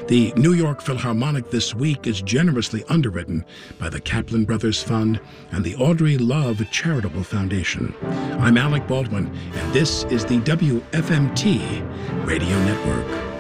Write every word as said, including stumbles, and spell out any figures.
The New York Philharmonic this week is generously underwritten by the Kaplan Brothers Fund and the Audrey Love Charitable Foundation. I'm Alec Baldwin, and this is the W F M T Radio Network.